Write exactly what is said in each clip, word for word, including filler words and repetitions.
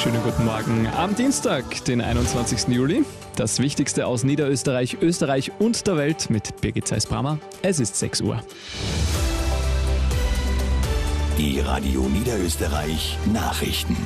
Schönen guten Morgen. Am Dienstag, den einundzwanzigsten Juli. Das Wichtigste aus Niederösterreich, Österreich und der Welt mit Birgit Zeiss-Brammer. Es ist sechs Uhr. Die Radio Niederösterreich Nachrichten.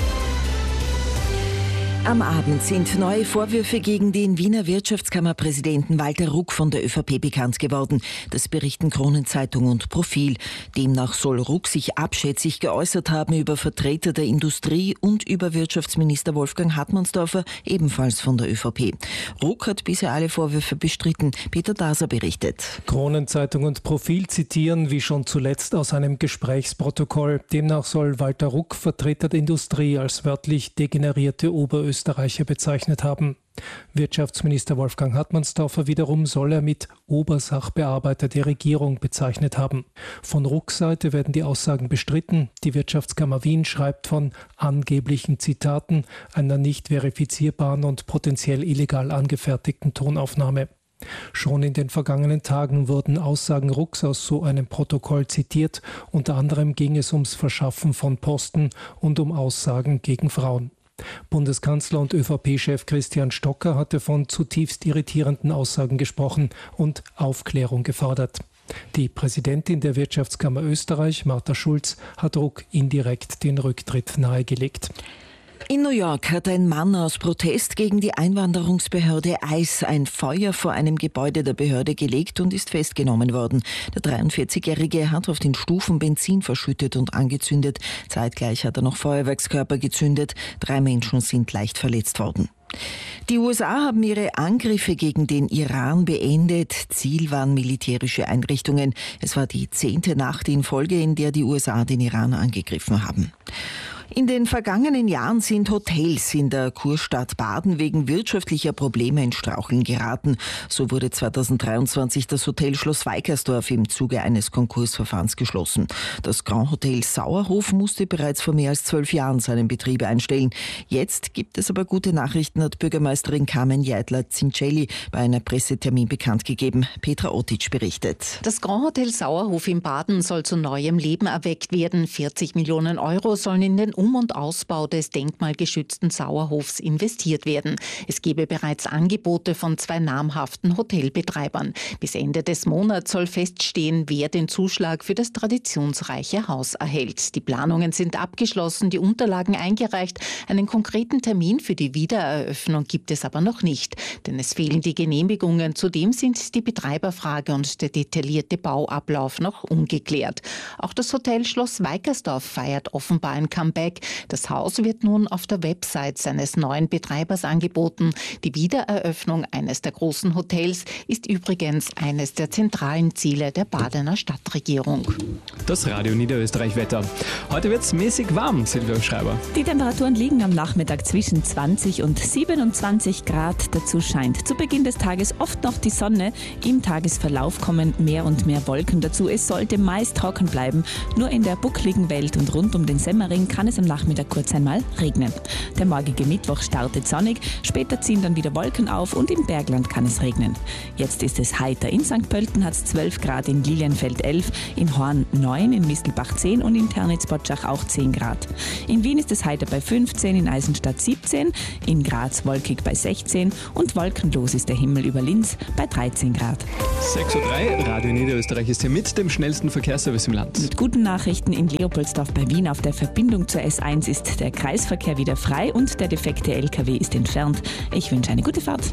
Am Abend sind neue Vorwürfe gegen den Wiener Wirtschaftskammerpräsidenten Walter Ruck von der ÖVP bekannt geworden. Das berichten Kronenzeitung und Profil. Demnach soll Ruck sich abschätzig geäußert haben über Vertreter der Industrie und über Wirtschaftsminister Wolfgang Hartmannsdorfer, ebenfalls von der ÖVP. Ruck hat bisher alle Vorwürfe bestritten. Peter Daser berichtet. Kronenzeitung und Profil zitieren wie schon zuletzt aus einem Gesprächsprotokoll. Demnach soll Walter Ruck Vertreter der Industrie als wörtlich degenerierte Oberösterreicher Österreicher bezeichnet haben. Wirtschaftsminister Wolfgang Hartmannsdorfer wiederum soll er mit Obersachbearbeiter der Regierung bezeichnet haben. Von Rucks Seite werden die Aussagen bestritten. Die Wirtschaftskammer Wien schreibt von angeblichen Zitaten, einer nicht verifizierbaren und potenziell illegal angefertigten Tonaufnahme. Schon in den vergangenen Tagen wurden Aussagen Rucks aus so einem Protokoll zitiert. Unter anderem ging es ums Verschaffen von Posten und um Aussagen gegen Frauen. Bundeskanzler und ÖVP-Chef Christian Stocker hatte von zutiefst irritierenden Aussagen gesprochen und Aufklärung gefordert. Die Präsidentin der Wirtschaftskammer Österreich, Martha Schulz, hat Ruck indirekt den Rücktritt nahegelegt. In New York hat ein Mann aus Protest gegen die Einwanderungsbehörde I C E ein Feuer vor einem Gebäude der Behörde gelegt und ist festgenommen worden. Der dreiundvierzigjährige hat auf den Stufen Benzin verschüttet und angezündet. Zeitgleich hat er noch Feuerwerkskörper gezündet. Drei Menschen sind leicht verletzt worden. Die U S A haben ihre Angriffe gegen den Iran beendet. Ziel waren militärische Einrichtungen. Es war die zehnte Nacht in Folge, in der die U S A den Iran angegriffen haben. In den vergangenen Jahren sind Hotels in der Kurstadt Baden wegen wirtschaftlicher Probleme in Straucheln geraten. So wurde zweitausenddreiundzwanzig das Hotel Schloss Weikersdorf im Zuge eines Konkursverfahrens geschlossen. Das Grand Hotel Sauerhof musste bereits vor mehr als zwölf Jahren seinen Betrieb einstellen. Jetzt gibt es aber gute Nachrichten, hat Bürgermeisterin Carmen Jeidler-Zincelli bei einer Pressetermin bekannt gegeben. Petra Otic berichtet. Das Grand Hotel Sauerhof in Baden soll zu neuem Leben erweckt werden. vierzig Millionen Euro sollen in den Um- und Ausbau des denkmalgeschützten Sauerhofs investiert werden. Es gebe bereits Angebote von zwei namhaften Hotelbetreibern. Bis Ende des Monats soll feststehen, wer den Zuschlag für das traditionsreiche Haus erhält. Die Planungen sind abgeschlossen, die Unterlagen eingereicht. Einen konkreten Termin für die Wiedereröffnung gibt es aber noch nicht, denn es fehlen die Genehmigungen. Zudem sind die Betreiberfrage und der detaillierte Bauablauf noch ungeklärt. Auch das Hotel Schloss Weikersdorf feiert offenbar ein Comeback. Das Haus wird nun auf der Website seines neuen Betreibers angeboten. Die Wiedereröffnung eines der großen Hotels ist übrigens eines der zentralen Ziele der Badener Stadtregierung. Das Radio Niederösterreich Wetter. Heute wird es mäßig warm, Silvia Schreiber. Die Temperaturen liegen am Nachmittag zwischen zwanzig und siebenundzwanzig Grad. Dazu scheint zu Beginn des Tages oft noch die Sonne. Im Tagesverlauf kommen mehr und mehr Wolken dazu. Es sollte meist trocken bleiben. Nur in der buckligen Welt und rund um den Semmering kann es am Nachmittag kurz einmal regnen. Der morgige Mittwoch startet sonnig, später ziehen dann wieder Wolken auf und im Bergland kann es regnen. Jetzt ist es heiter. In Sankt Pölten hat es zwölf Grad, in Lilienfeld elf, in Horn neun, in Mistelbach zehn und in Ternitz-Potschach auch zehn Grad. In Wien ist es heiter bei fünfzehn, in Eisenstadt siebzehn, in Graz wolkig bei sechzehn und wolkenlos ist der Himmel über Linz bei dreizehn Grad. sechs Uhr drei, Radio Niederösterreich ist hier mit dem schnellsten Verkehrsservice im Land. Mit guten Nachrichten: in Leopoldsdorf bei Wien auf der Verbindung zur S eins ist der Kreisverkehr wieder frei und der defekte L K W ist entfernt. Ich wünsche eine gute Fahrt.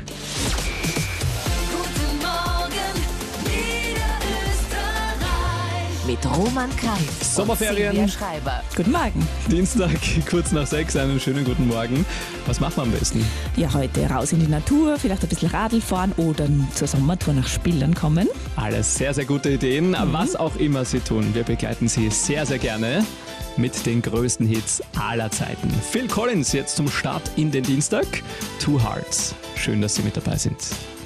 Guten Morgen, Niederösterreich. Mit Roman Kreis. Sommerferien. Und Silvia Schreiber. Guten Morgen. Dienstag, kurz nach sechs, einen schönen guten Morgen. Was machen wir am besten? Ja, heute raus in die Natur, vielleicht ein bisschen Radl fahren oder zur Sommertour nach Spillern kommen. Alles sehr, sehr gute Ideen. Mhm. Was auch immer Sie tun, wir begleiten Sie sehr, sehr gerne mit den größten Hits aller Zeiten. Phil Collins jetzt zum Start in den Dienstag. Two Hearts. Schön, dass Sie mit dabei sind.